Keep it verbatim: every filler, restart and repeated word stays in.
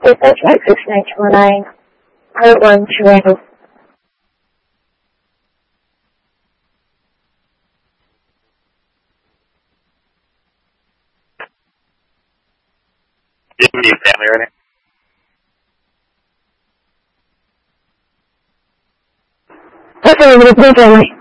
Dispatch five six nine two one nine, Part one to Randall. Do you need family right now? Okay, I'm going to put family.